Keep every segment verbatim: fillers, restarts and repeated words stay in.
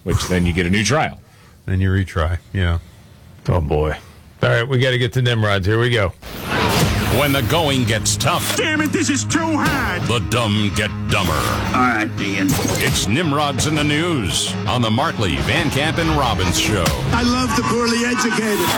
which then you get a new trial. Then you retry, yeah. Oh, boy. All right, we got to get to Nimrods. Here we go. When the going gets tough. Damn it, this is too hard. The dumb get dumber. All right, Ian. It's Nimrods in the News on the Markley, Van Camp, and Robbins Show. I love the poorly educated.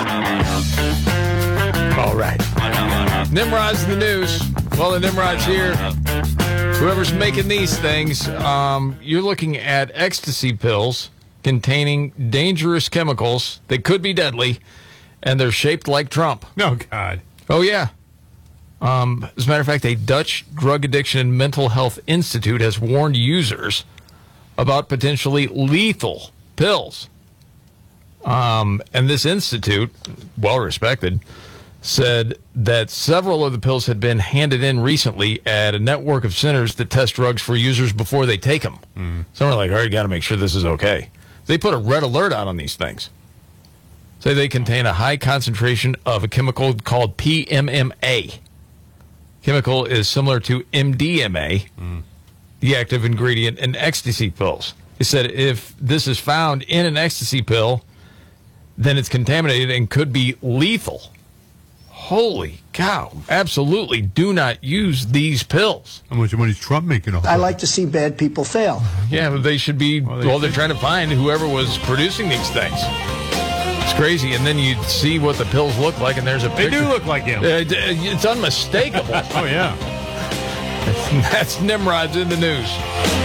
All right. Nimrod's in the news. Well, the Nimrod's here. Whoever's making these things, um, you're looking at ecstasy pills containing dangerous chemicals that could be deadly, and they're shaped like Trump. Oh, God. Oh, yeah. Um, as a matter of fact, a Dutch Drug Addiction and Mental Health Institute has warned users about potentially lethal pills. Um, and this institute, well-respected, said that several of the pills had been handed in recently at a network of centers that test drugs for users before they take them. Mm. So we're like, all right, got to make sure this is okay. They put a red alert out on these things. Say they contain a high concentration of a chemical called P M M A. Chemical is similar to M D M A, mm. the active ingredient in ecstasy pills. They said if this is found in an ecstasy pill, then it's contaminated and could be lethal. Holy cow. Absolutely do not use these pills. How much money is Trump making off? I like to see bad people fail. Yeah, but they should be, well, they well they're trying to find whoever was producing these things. It's crazy. And then you see what the pills look like, and there's a picture. They do look like him. Uh, it's unmistakable. Oh, yeah. That's Nimrod's in the news.